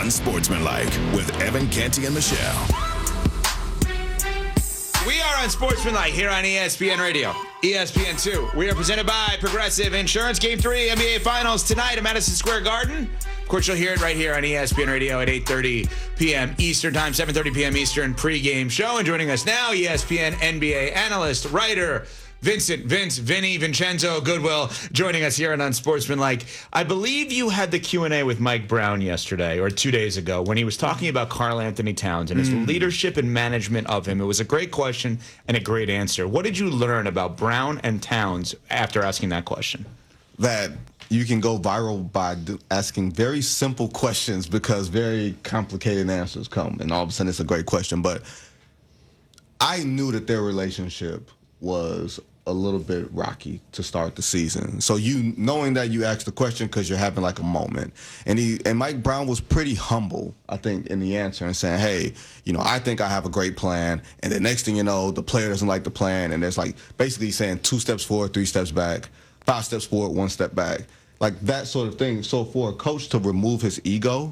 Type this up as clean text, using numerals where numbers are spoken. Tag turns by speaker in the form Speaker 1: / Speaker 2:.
Speaker 1: Unsportsmanlike with Evan Canty and Michelle.
Speaker 2: We are Unsportsmanlike here on ESPN Radio, ESPN2. We are presented by Progressive Insurance. Game 3 NBA Finals tonight at Madison Square Garden. Of course, you'll hear it right here on ESPN Radio at 8:30 p.m. Eastern Time, 7:30 p.m. Eastern pregame show. And joining us now, ESPN NBA analyst, writer, Vincenzo Goodwill, joining us here on Unsportsmanlike. I believe you had the Q&A with Mike Brown yesterday or 2 days ago when he was talking about Karl Anthony Towns and his leadership and management of him. It was a great question and a great answer. What did you learn about Brown and Towns after asking that question?
Speaker 3: That you can go viral by asking very simple questions because very complicated answers come, and all of a sudden it's a great question. But I knew that their relationship was a little bit rocky to start the season. So knowing that, you asked the question because you're having like a moment. And Mike Brown was pretty humble, I think, in the answer and saying, hey, I think I have a great plan. And the next thing you know, the player doesn't like the plan. And there's like basically saying 2 steps forward, 3 steps back, 5 steps forward, 1 step back. Like that sort of thing. So for a coach to remove his ego